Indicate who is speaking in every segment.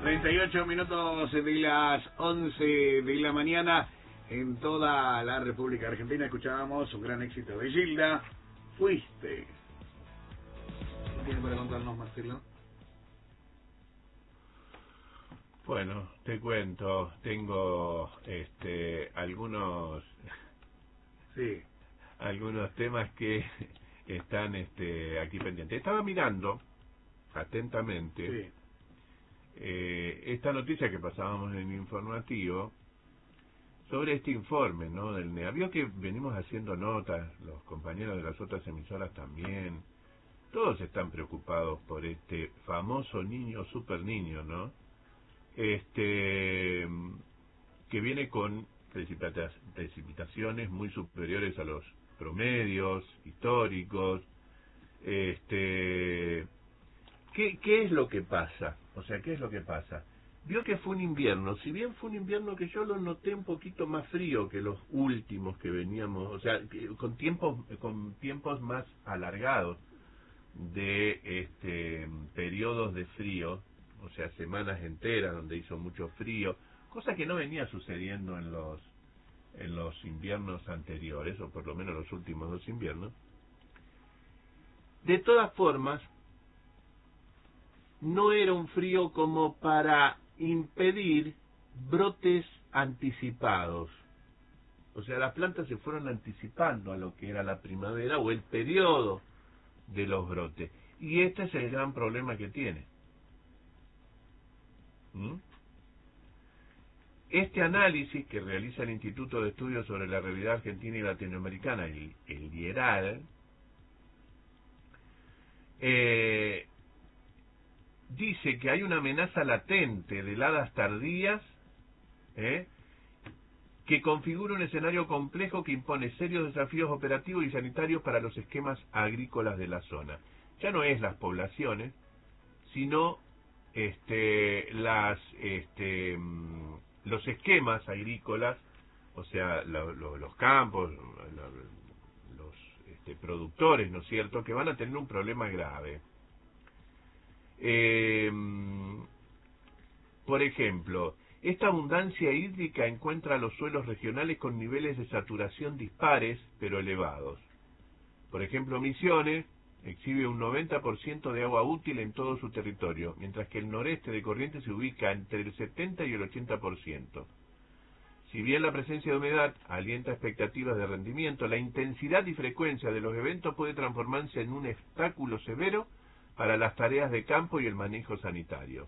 Speaker 1: 38 minutos de las 11 de la mañana en toda la República Argentina. Escuchábamos un gran éxito de Gilda, Fuiste. ¿Qué tiene para contarnos, Marcelo?
Speaker 2: Bueno, te cuento, tengo algunos temas que están aquí pendientes. Estaba mirando atentamente esta noticia que pasábamos en el informativo sobre este informe, ¿no?, del NEA. Vio que venimos haciendo notas, los compañeros de las otras emisoras también, todos están preocupados por este famoso niño, super niño, ¿no?, que viene con precipitaciones muy superiores a los promedios históricos. ¿Qué es lo que pasa? O sea, ¿qué es lo que pasa? Vio que fue un invierno, si bien fue un invierno que yo lo noté un poquito más frío que los últimos que veníamos, o sea, con tiempos más alargados de periodos de frío, o sea, semanas enteras donde hizo mucho frío, cosa que no venía sucediendo en los inviernos anteriores, o por lo menos los últimos 2 inviernos. De todas formas, no era un frío como para impedir brotes anticipados. O sea, las plantas se fueron anticipando a lo que era la primavera o el periodo de los brotes. Y este es el gran problema que tiene. Este análisis que realiza el Instituto de Estudios sobre la Realidad Argentina y Latinoamericana, el IERAL, dice que hay una amenaza latente de heladas tardías, que configura un escenario complejo que impone serios desafíos operativos y sanitarios para los esquemas agrícolas de la zona. Ya no es las poblaciones, sino los esquemas agrícolas, o sea, los campos, los productores, ¿no es cierto?, que van a tener un problema grave. Por ejemplo, esta abundancia hídrica encuentra los suelos regionales con niveles de saturación dispares, pero elevados. Por ejemplo, Misiones exhibe un 90% de agua útil en todo su territorio, mientras que el noreste de Corrientes se ubica entre el 70 y el 80%. Si bien la presencia de humedad alienta expectativas de rendimiento, la intensidad y frecuencia de los eventos puede transformarse en un obstáculo severo para las tareas de campo y el manejo sanitario.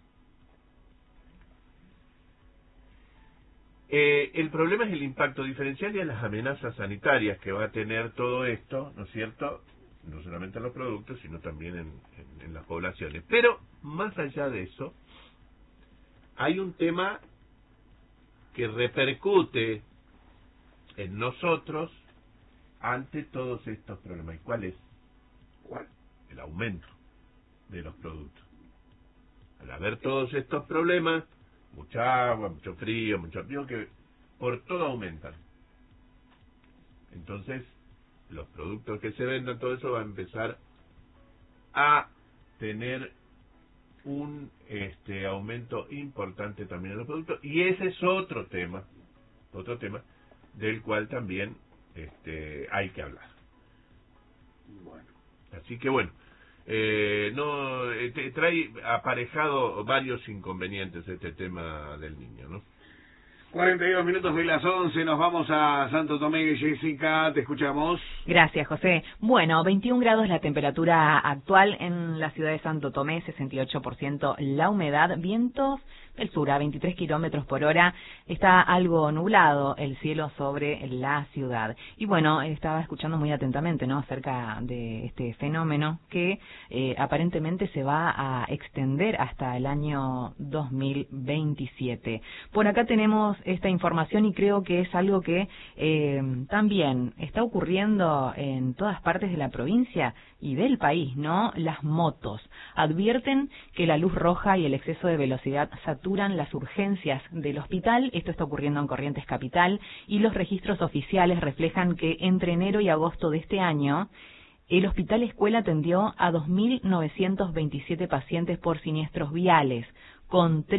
Speaker 2: El problema es el impacto diferencial y las amenazas sanitarias que va a tener todo esto, ¿no es cierto?, no solamente en los productos, sino también en las poblaciones. Pero, más allá de eso, hay un tema que repercute en nosotros ante todos estos problemas. ¿Y cuál es? ¿Cuál? El aumento de los productos. Al haber todos estos problemas, mucha agua, mucho frío, que por todo aumentan. Entonces, los productos que se vendan, todo eso va a empezar a tener un aumento importante también en los productos, y ese es otro tema del cual también hay que hablar. Bueno, así que bueno, trae aparejado varios inconvenientes este tema del niño, ¿no?
Speaker 1: 42 minutos de las 11, nos vamos a Santo Tomé. Jessica, te escuchamos.
Speaker 3: Gracias, José. Bueno, 21 grados la temperatura actual en la ciudad de Santo Tomé, 68% la humedad, vientos del sur a 23 kilómetros por hora. Está algo nublado el cielo sobre la ciudad. Y bueno, estaba escuchando muy atentamente, ¿no?, acerca de este fenómeno que aparentemente se va a extender hasta el año 2027. Por acá tenemos esta información y creo que es algo que también está ocurriendo en todas partes de la provincia y del país, ¿no? Las motos advierten que la luz roja y el exceso de velocidad saturan las urgencias del hospital. Esto está ocurriendo en Corrientes Capital y los registros oficiales reflejan que entre enero y agosto de este año el Hospital Escuela atendió a 2.927 pacientes por siniestros viales, con 3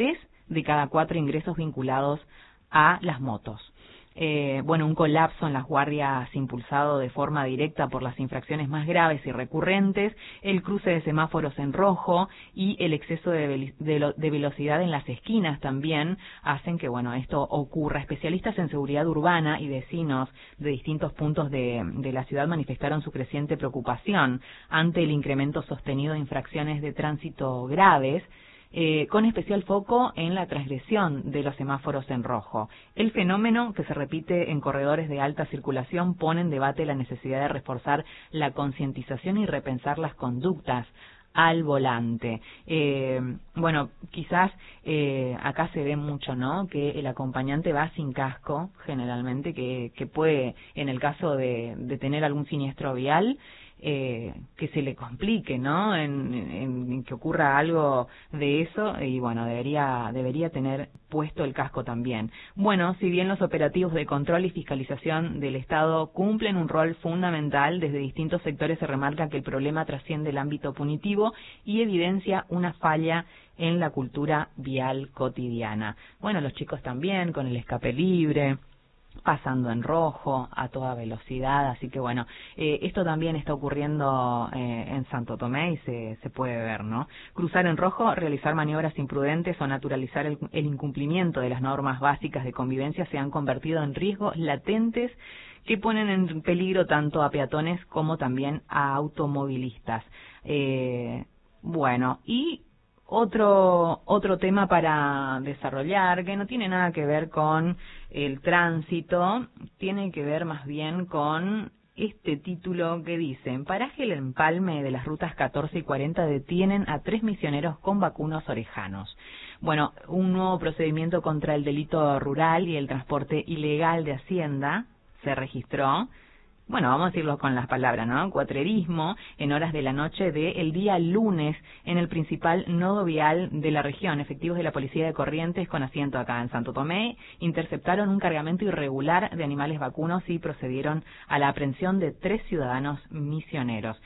Speaker 3: de cada 4 ingresos vinculados a las motos. Un colapso en las guardias impulsado de forma directa por las infracciones más graves y recurrentes, el cruce de semáforos en rojo y el exceso de velocidad en las esquinas también hacen que, esto ocurra. Especialistas en seguridad urbana y vecinos de distintos puntos de la ciudad manifestaron su creciente preocupación ante el incremento sostenido de infracciones de tránsito graves, con especial foco en la transgresión de los semáforos en rojo. El fenómeno, que se repite en corredores de alta circulación, pone en debate la necesidad de reforzar la concientización y repensar las conductas al volante. Quizás acá se ve mucho, ¿no?, que el acompañante va sin casco, generalmente, que puede, en el caso de tener algún siniestro vial, que se le complique, ¿no?, en que ocurra algo de eso, y debería tener puesto el casco también. Si bien los operativos de control y fiscalización del Estado cumplen un rol fundamental, desde distintos sectores se remarca que el problema trasciende el ámbito punitivo y evidencia una falla en la cultura vial cotidiana. Los chicos también, con el escape libre, pasando en rojo a toda velocidad, así que esto también está ocurriendo en Santo Tomé y se puede ver, ¿no? Cruzar en rojo, realizar maniobras imprudentes o naturalizar el incumplimiento de las normas básicas de convivencia se han convertido en riesgos latentes que ponen en peligro tanto a peatones como también a automovilistas. Y otro tema para desarrollar, que no tiene nada que ver con el tránsito, tiene que ver más bien con este título que dice: en paraje El Empalme de las rutas 14 y 40 detienen a 3 misioneros con vacunos orejanos. Un nuevo procedimiento contra el delito rural y el transporte ilegal de Hacienda se registró. Vamos a decirlo con las palabras, ¿no? Cuatrerismo en horas de la noche del día lunes en el principal nodo vial de la región. Efectivos de la Policía de Corrientes, con asiento acá en Santo Tomé, interceptaron un cargamento irregular de animales vacunos y procedieron a la aprehensión de 3 ciudadanos misioneros.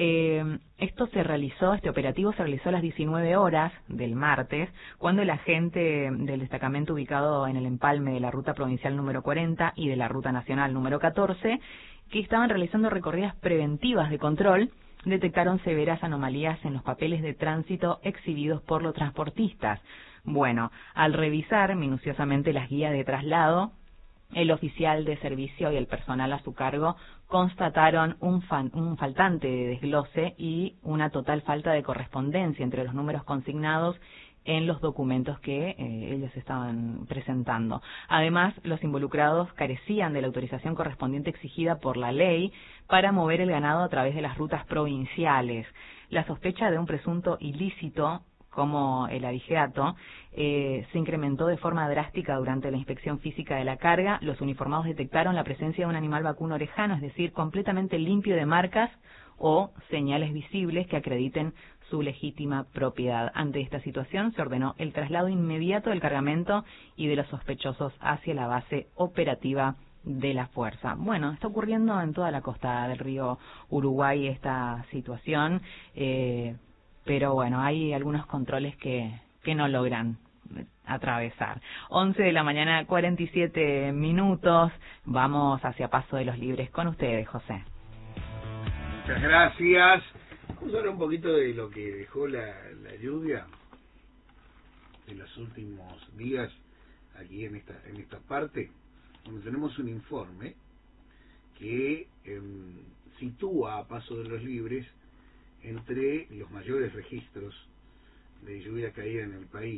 Speaker 3: Este operativo se realizó a las 19 horas del martes, cuando el agente del destacamento ubicado en el empalme de la ruta provincial número 40 y de la ruta nacional número 14, que estaban realizando recorridas preventivas de control, detectaron severas anomalías en los papeles de tránsito exhibidos por los transportistas. Al revisar minuciosamente las guías de traslado, el oficial de servicio y el personal a su cargo constataron un faltante de desglose y una total falta de correspondencia entre los números consignados en los documentos que ellos estaban presentando. Además, los involucrados carecían de la autorización correspondiente exigida por la ley para mover el ganado a través de las rutas provinciales. La sospecha de un presunto ilícito, como el abigeato, se incrementó de forma drástica durante la inspección física de la carga. Los uniformados detectaron la presencia de un animal vacuno orejano, es decir, completamente limpio de marcas o señales visibles que acrediten su legítima propiedad. Ante esta situación se ordenó el traslado inmediato del cargamento y de los sospechosos hacia la base operativa de la fuerza. Está ocurriendo en toda la costa del río Uruguay esta situación, pero hay algunos controles que no logran atravesar. 11 de la mañana, 47 minutos. Vamos hacia Paso de los Libres con ustedes, José.
Speaker 1: Muchas gracias. Vamos a hablar un poquito de lo que dejó la lluvia en los últimos días aquí en esta parte. Tenemos un informe que sitúa a Paso de los Libres entre los mayores registros de lluvia caída en el país.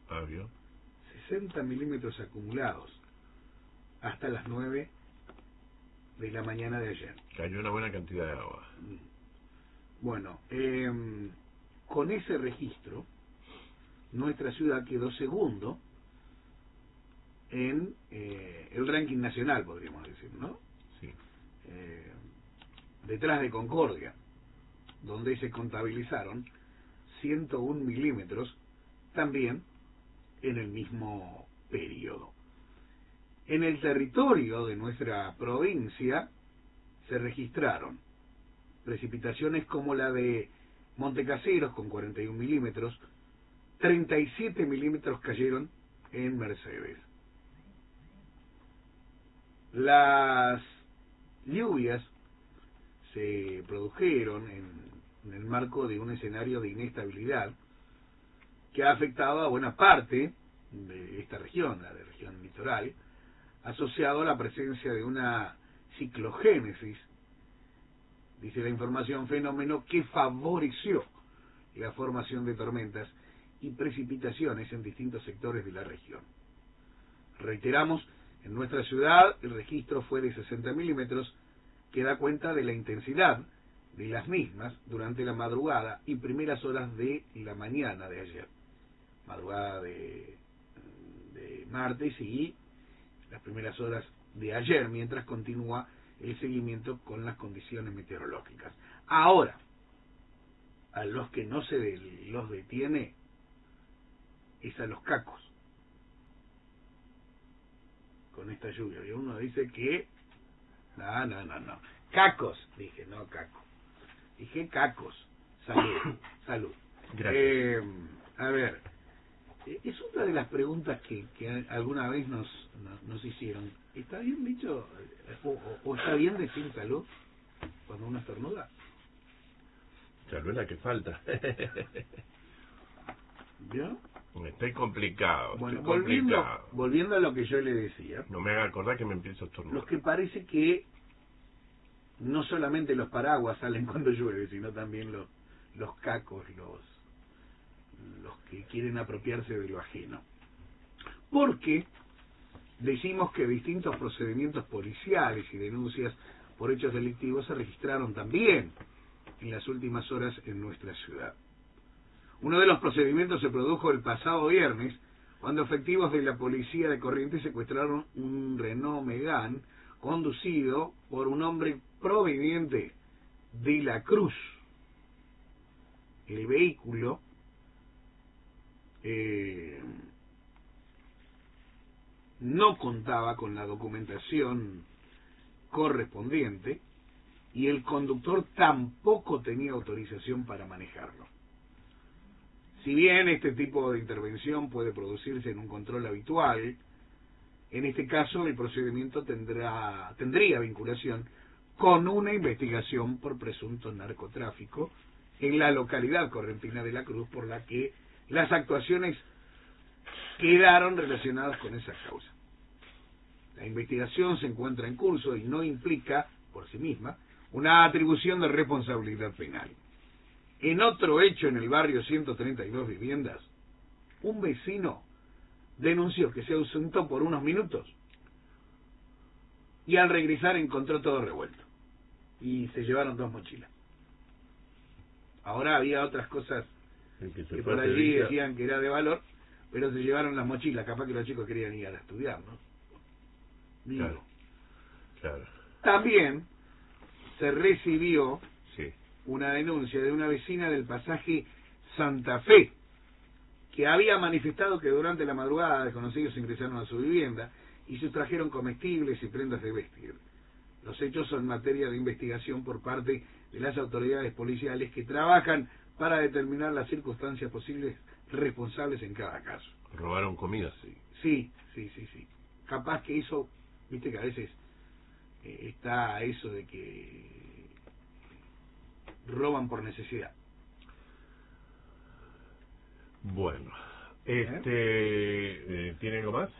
Speaker 1: 60 milímetros acumulados hasta las 9 de la mañana de ayer.
Speaker 2: Cayó una buena cantidad de agua.
Speaker 1: Con ese registro, nuestra ciudad quedó segundo en el ranking nacional, podríamos decir, ¿no?
Speaker 2: Sí.
Speaker 1: Detrás de Concordia, donde se contabilizaron 101 milímetros también en el mismo periodo. En el territorio de nuestra provincia se registraron precipitaciones como la de Montecaseros con 41 milímetros, 37 milímetros cayeron en Mercedes. Las lluvias se produjeron en el marco de un escenario de inestabilidad que ha afectado a buena parte de esta región, la de región litoral, asociado a la presencia de una ciclogénesis, dice la información, fenómeno que favoreció la formación de tormentas y precipitaciones en distintos sectores de la región. Reiteramos, en nuestra ciudad el registro fue de 60 milímetros, que da cuenta de la intensidad de las mismas durante la madrugada y primeras horas de la mañana de ayer. Madrugada de martes y las primeras horas de ayer, mientras continúa el seguimiento con las condiciones meteorológicas. Ahora, a los que no se los detiene es a los cacos con esta lluvia. Y uno dice que no. Cacos, dije, no caco. Dije cacos. Salud, salud.
Speaker 2: Gracias.
Speaker 1: A ver, es otra de las preguntas que alguna vez nos hicieron. ¿Está bien dicho o está bien decir salud cuando uno estornuda?
Speaker 2: Salud es la que falta.
Speaker 1: ¿Vio?
Speaker 2: Estoy complicado.
Speaker 1: Bueno,
Speaker 2: estoy complicado.
Speaker 1: volviendo a lo que yo le decía.
Speaker 2: No me haga acordar que me empiezo a estornudar.
Speaker 1: Los que parece que no solamente los paraguas salen cuando llueve, sino también los cacos, los que quieren apropiarse de lo ajeno. Porque decimos que distintos procedimientos policiales y denuncias por hechos delictivos se registraron también en las últimas horas en nuestra ciudad. Uno de los procedimientos se produjo el pasado viernes, cuando efectivos de la policía de Corrientes secuestraron un Renault Megane conducido por un hombre proveniente de La Cruz. El vehículo no contaba con la documentación correspondiente y el conductor tampoco tenía autorización para manejarlo. Si bien este tipo de intervención puede producirse en un control habitual, en este caso el procedimiento tendría vinculación con una investigación por presunto narcotráfico en la localidad correntina de La Cruz, por la que las actuaciones quedaron relacionadas con esa causa. La investigación se encuentra en curso y no implica, por sí misma, una atribución de responsabilidad penal. En otro hecho en el barrio 132 Viviendas, un vecino denunció que se ausentó por unos minutos y al regresar encontró todo revuelto y se llevaron 2 mochilas. Ahora había otras cosas que por allí decían que era de valor, pero se llevaron las mochilas, capaz que los chicos querían ir a estudiar, ¿no? Digo.
Speaker 2: Claro.
Speaker 1: También se recibió
Speaker 2: Sí.
Speaker 1: una denuncia de una vecina del pasaje Santa Fe, que había manifestado que durante la madrugada desconocidos ingresaron a su vivienda y sustrajeron comestibles y prendas de vestir. Los hechos son materia de investigación por parte de las autoridades policiales que trabajan para determinar las circunstancias posibles responsables en cada caso.
Speaker 2: ¿Robaron comida?
Speaker 1: Sí. Capaz que eso, viste que a veces está eso de que roban por necesidad.
Speaker 2: Bueno, ¿tiene algo más?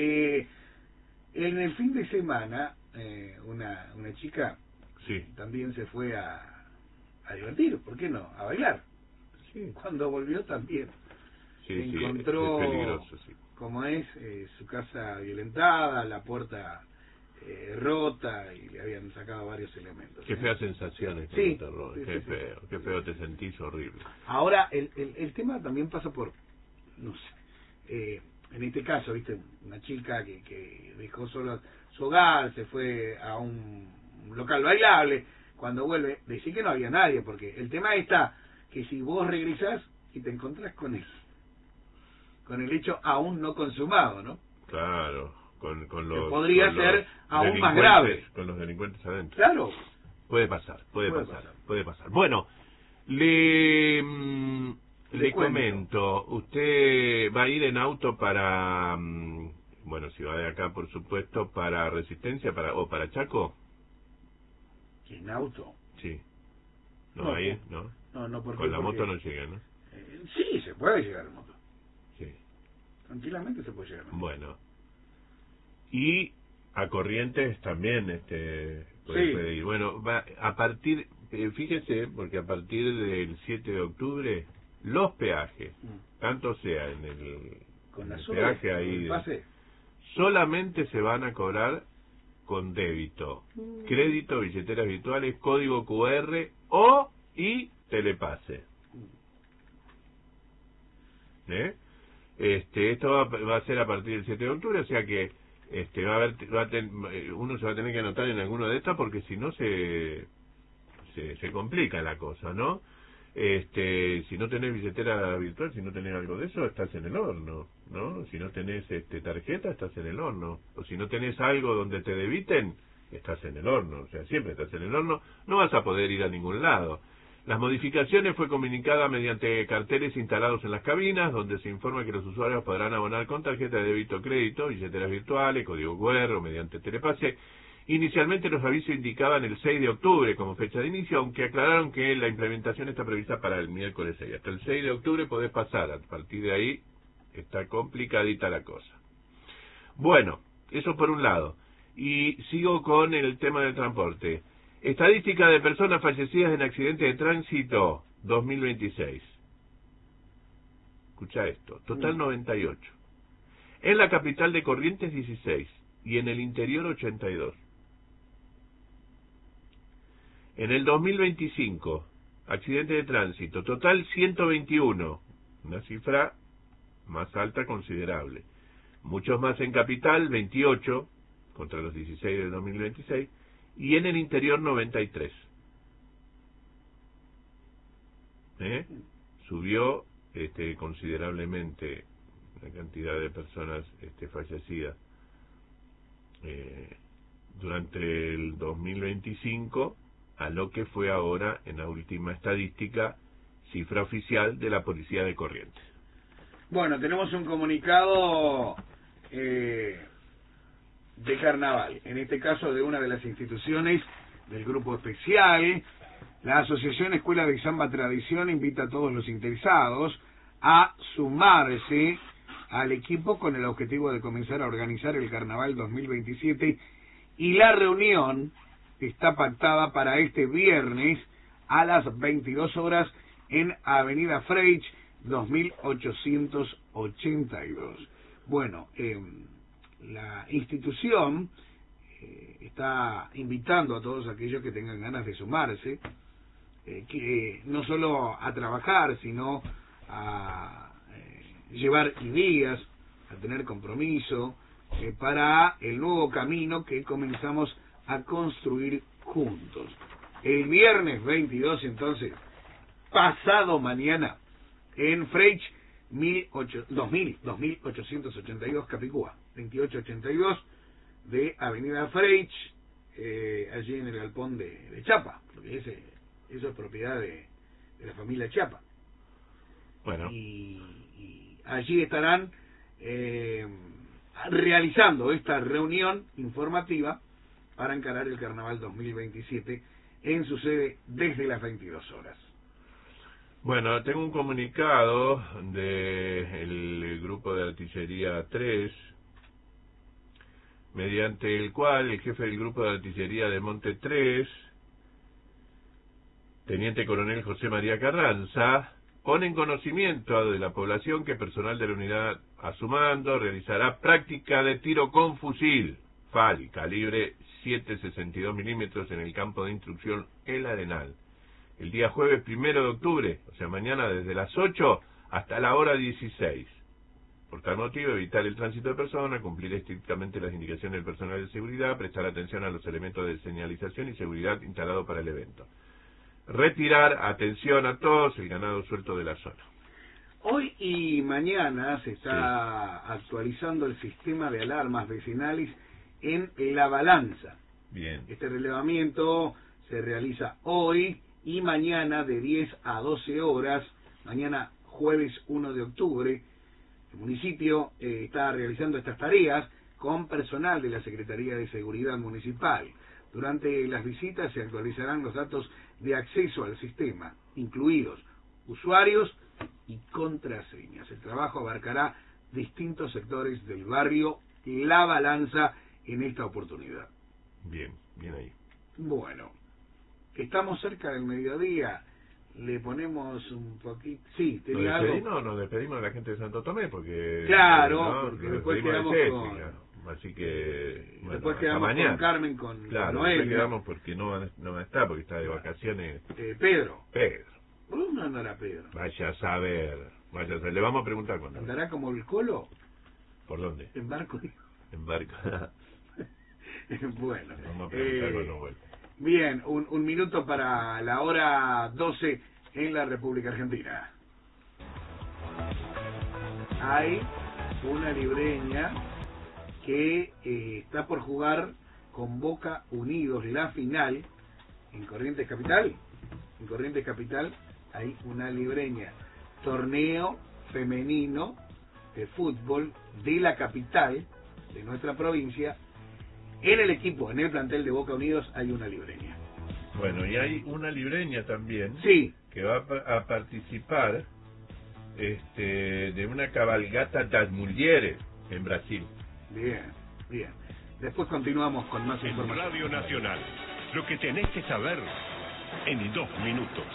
Speaker 1: En el fin de semana, una chica
Speaker 2: Sí.
Speaker 1: también se fue a divertir, ¿por qué no? A bailar.
Speaker 2: Sí.
Speaker 1: Cuando volvió también encontró,
Speaker 2: es peligroso, sí.
Speaker 1: como es, su casa violentada, la puerta rota y le habían sacado varios elementos.
Speaker 2: Qué feas sensaciones.
Speaker 1: Sí,
Speaker 2: qué feo, qué feo te sentís, horrible.
Speaker 1: Ahora, el tema también pasa por, no sé, en este caso, viste, una chica que dejó solo su hogar, se fue a un local bailable, cuando vuelve, decir que no había nadie, porque el tema está que si vos regresás y te encontrás con el hecho aún no consumado, ¿no?
Speaker 2: Claro, con
Speaker 1: que
Speaker 2: los...
Speaker 1: podría
Speaker 2: con
Speaker 1: ser
Speaker 2: los
Speaker 1: aún más grave.
Speaker 2: Con los delincuentes adentro.
Speaker 1: Claro.
Speaker 2: Puede pasar. Bueno, le Le comento, usted va a ir en auto para, bueno, si va de acá, por supuesto, para Resistencia o para Chaco.
Speaker 1: ¿En auto?
Speaker 2: Sí.
Speaker 1: No,
Speaker 2: ahí, ¿no?
Speaker 1: No,
Speaker 2: con la moto no llega, ¿no?
Speaker 1: Sí, se puede llegar en moto.
Speaker 2: Sí.
Speaker 1: Tranquilamente se puede llegar.
Speaker 2: Bueno. Y a Corrientes también puede ir. Bueno, va a partir, fíjese, porque a partir del 7 de octubre, los peajes, tanto sea en el peaje ahí, solamente se van a cobrar con débito, crédito, billeteras virtuales, código QR y telepase. Esto va a ser a partir del 7 de octubre, o sea que uno se va a tener que anotar en alguno de estos porque si no se complica la cosa, ¿no? Si no tenés billetera virtual, si no tenés algo de eso, estás en el horno, ¿no? Si no tenés tarjeta, estás en el horno. O si no tenés algo donde te debiten, estás en el horno. O sea, siempre estás en el horno, no vas a poder ir a ningún lado. Las modificaciones fue comunicada mediante carteles instalados en las cabinas, donde se informa que los usuarios podrán abonar con tarjeta de débito o crédito, billeteras virtuales, código QR o mediante telepase. Inicialmente los avisos indicaban el 6 de octubre como fecha de inicio, aunque aclararon que la implementación está prevista para el miércoles 6. Hasta el 6 de octubre podés pasar, a partir de ahí está complicadita la cosa. Bueno, eso por un lado. Y sigo con el tema del transporte. Estadística de personas fallecidas en accidentes de tránsito 2026. Escucha esto, total 98. En la capital de Corrientes 16 y en el interior 82. En el 2025, accidente de tránsito, total 121, una cifra más alta considerable. Muchos más en capital, 28, contra los 16 del 2026, y en el interior 93. Subió considerablemente la cantidad de personas fallecidas durante el 2025 a lo que fue ahora en la última estadística, cifra oficial de la Policía de Corrientes.
Speaker 1: Bueno, tenemos un comunicado de carnaval, en este caso de una de las instituciones del grupo especial. La Asociación Escuela de Samba Tradición invita a todos los interesados a sumarse al equipo con el objetivo de comenzar a organizar el Carnaval 2027, y la reunión está pactada para este viernes a las 22 horas en Avenida Freych 2882. Bueno, la institución está invitando a todos aquellos que tengan ganas de sumarse, que no solo a trabajar, sino a llevar ideas, a tener compromiso para el nuevo camino que comenzamos a construir juntos. El viernes 22, entonces, pasado mañana, en Freych 2882 Capicúa, 2882 de Avenida Freych, allí en el galpón de Chapa, porque eso es propiedad de la familia Chapa.
Speaker 2: Bueno.
Speaker 1: Y allí estarán realizando esta reunión informativa para encarar el Carnaval 2027 en su sede desde las 22 horas.
Speaker 2: Bueno, tengo un comunicado del grupo de artillería 3, mediante el cual el jefe del grupo de artillería de Monte 3, Teniente Coronel José María Carranza, pone en conocimiento de la población que personal de la unidad a su mando realizará práctica de tiro con fusil FAL calibre 7.62 milímetros en el campo de instrucción El Arenal, el día jueves 1 de octubre, o sea mañana, desde las 8 hasta la hora 16. Por tal motivo, evitar el tránsito de personas, cumplir estrictamente las indicaciones del personal de seguridad, prestar atención a los elementos de señalización y seguridad instalados para el evento. Retirar, atención a todos, el ganado suelto de la zona.
Speaker 1: Hoy y mañana se está actualizando el sistema de alarmas vecinales en La Balanza.
Speaker 2: Bien.
Speaker 1: Este relevamiento se realiza hoy y mañana de 10 a 12 horas, mañana jueves 1 de octubre. El municipio está realizando estas tareas con personal de la Secretaría de Seguridad Municipal. Durante las visitas se actualizarán los datos de acceso al sistema, incluidos usuarios y contraseñas. El trabajo abarcará distintos sectores del barrio La Balanza en esta oportunidad.
Speaker 2: Bien, bien ahí.
Speaker 1: Bueno, estamos cerca del mediodía. Le ponemos un poquito... Sí, tenía algo...
Speaker 2: Nos despedimos de la gente de Santo Tomé, porque...
Speaker 1: Claro, porque después quedamos con...
Speaker 2: Así que... Bueno,
Speaker 1: después quedamos
Speaker 2: mañana.
Speaker 1: con Carmen, con
Speaker 2: Noelia.
Speaker 1: Después
Speaker 2: quedamos porque no va a estar, porque está de vacaciones.
Speaker 1: Pedro.
Speaker 2: ¿Por
Speaker 1: dónde andará Pedro?
Speaker 2: Vaya a saber. Le vamos a preguntar cuándo.
Speaker 1: ¿Andará como el Colo?
Speaker 2: ¿Por dónde?
Speaker 1: En barco.
Speaker 2: En barco.
Speaker 1: Bueno.
Speaker 2: Vamos a preguntar cuándo vuelve.
Speaker 1: Bien, un minuto para la hora 12 en la República Argentina. Hay una libreña que está por jugar con Boca Unidos la final en Corrientes Capital. En Corrientes Capital hay una libreña, torneo femenino de fútbol de la capital de nuestra provincia. En el equipo, en el plantel de Boca Unidos hay una libreña.
Speaker 2: Bueno, y hay una libreña también,
Speaker 1: sí,
Speaker 2: que va a participar de una cabalgata das Mulheres en Brasil.
Speaker 1: Bien, bien. Después continuamos con más información.
Speaker 4: En Radio Nacional, lo que tenés que saber en 2 minutos.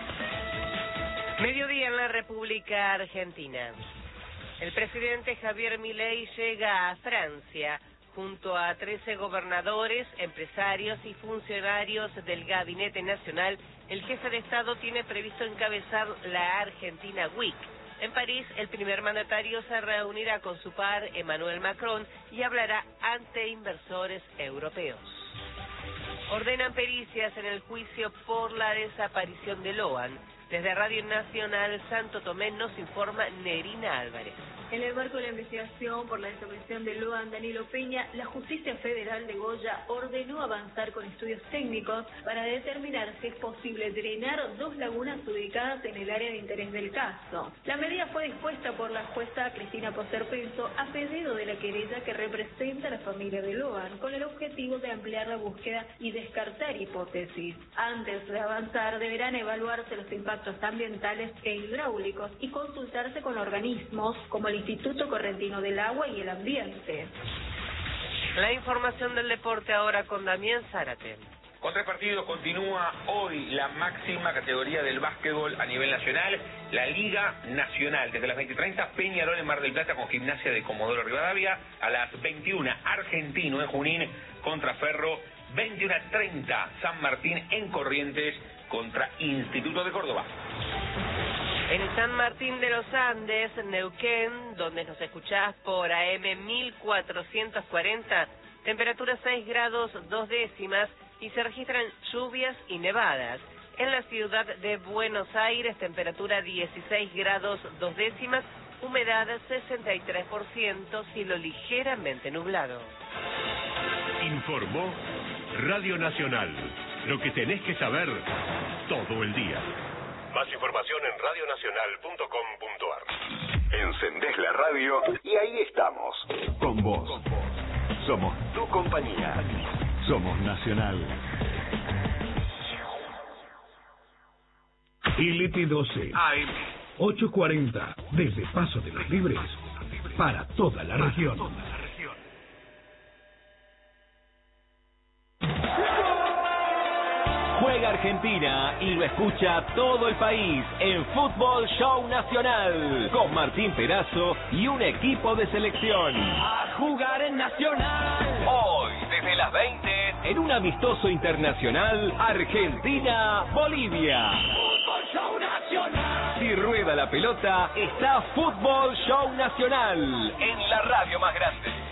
Speaker 5: Mediodía en la República Argentina. El presidente Javier Milei llega a Francia junto a 13 gobernadores, empresarios y funcionarios del Gabinete Nacional. El jefe de Estado tiene previsto encabezar la Argentina Week. En París, el primer mandatario se reunirá con su par Emmanuel Macron y hablará ante inversores europeos. Ordenan pericias en el juicio por la desaparición de Loan. Desde Radio Nacional Santo Tomé nos informa Nerina Álvarez.
Speaker 6: En el marco de la investigación por la desaparición de Loan Danilo Peña, la Justicia Federal de Goya ordenó avanzar con estudios técnicos para determinar si es posible drenar 2 lagunas ubicadas en el área de interés del caso. La medida fue dispuesta por la jueza Cristina Posterpenso a pedido de la querella que representa a la familia de Loan, con el objetivo de ampliar la búsqueda y descartar hipótesis. Antes de avanzar, deberán evaluarse los impactos ambientales e hidráulicos y consultarse con organismos como el Instituto Correntino del Agua y el Ambiente.
Speaker 5: La información del deporte ahora con Damián Zárate.
Speaker 7: Con 3 partidos continúa hoy la máxima categoría del básquetbol a nivel nacional, la Liga Nacional. Desde las 20:30, Peñarol en Mar del Plata con Gimnasia de Comodoro Rivadavia. A las 21, Argentino en Junín contra Ferro. 21:30, San Martín en Corrientes contra Instituto de Córdoba.
Speaker 5: En San Martín de los Andes, Neuquén, donde nos escuchás por AM 1440, temperatura 6 grados 2 décimas y se registran lluvias y nevadas. En la ciudad de Buenos Aires, temperatura 16 grados 2 décimas, humedad 63%, cielo ligeramente nublado.
Speaker 4: Informó Radio Nacional, lo que tenés que saber todo el día. Más información en radionacional.com.ar.
Speaker 8: Encendés la radio y ahí estamos. Con vos. Somos tu compañía. Somos Nacional.
Speaker 9: LT12 AM 840 desde Paso de los Libres para toda la región.
Speaker 10: Juega Argentina y lo escucha todo el país en Fútbol Show Nacional con Martín Perazo y un equipo de selección. A jugar en Nacional. Hoy, desde las 20, en un amistoso internacional, Argentina-Bolivia. Fútbol Show Nacional. Si rueda la pelota, está Fútbol Show Nacional en la radio más grande.